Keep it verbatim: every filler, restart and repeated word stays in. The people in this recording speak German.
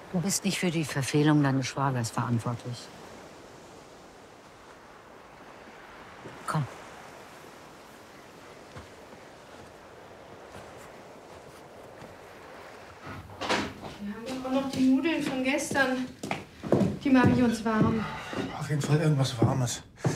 Du bist nicht für die Verfehlung deines Schwagers verantwortlich. Komm. Wir haben auch noch die Nudeln von gestern. Die mache ich uns warm. Auf jeden Fall irgendwas Warmes.